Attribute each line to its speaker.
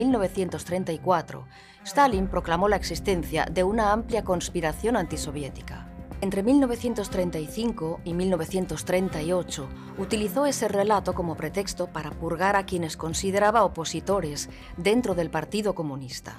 Speaker 1: 1934, Stalin proclamó la existencia de una amplia conspiración antisoviética. Entre 1935 y 1938, utilizó ese relato como pretexto para purgar a quienes consideraba opositores dentro del Partido Comunista.